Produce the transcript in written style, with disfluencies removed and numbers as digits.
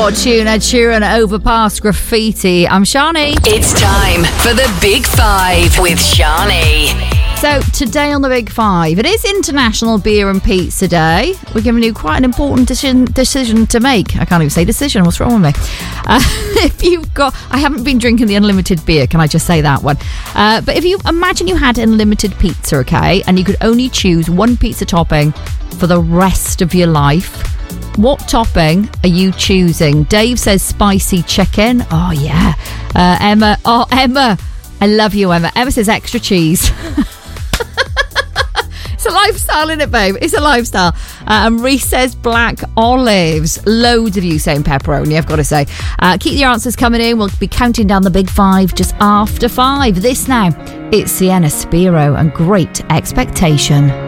Tune Ed Sheeran, Overpass, Graffiti. I'm Shani. It's time for the Big Five with Shani. So today on the Big Five, it is International Beer and Pizza Day. We're giving you quite an important decision to make. I can't even say decision. What's wrong with me? I haven't been drinking the unlimited beer. Can I just say that one? But if you imagine you had unlimited pizza, okay, and you could only choose one pizza topping for the rest of your life, what topping are you choosing? Dave says spicy chicken. Oh, yeah. Emma. Oh, Emma. I love you, Emma. Emma says extra cheese. It's a lifestyle, isn't it, babe? It's a lifestyle. And Reese says black olives. Loads of you saying pepperoni, I've got to say. Keep your answers coming in. We'll be counting down the Big Five just after 5. This now, it's Sienna Spiro and Great Expectation.